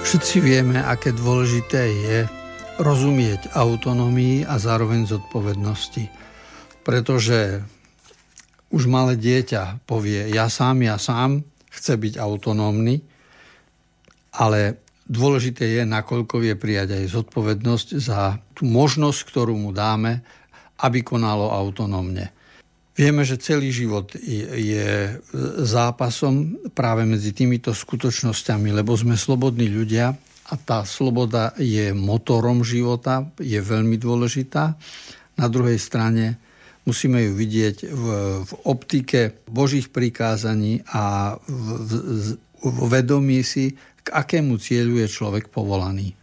Všetci vieme, aké dôležité je rozumieť autonómii a zároveň zodpovednosti. Pretože už malé dieťa povie, ja sám chce byť autonómny, ale dôležité je, nakoľko vie prijať aj zodpovednosť za tú možnosť, ktorú mu dáme, aby konalo autonómne. Vieme, že celý život je zápasom práve medzi týmito skutočnosťami, lebo sme slobodní ľudia a tá sloboda je motorom života, je veľmi dôležitá. Na druhej strane musíme ju vidieť v optike Božích prikázaní a v vedomí si, k akému cieľu je človek povolaný.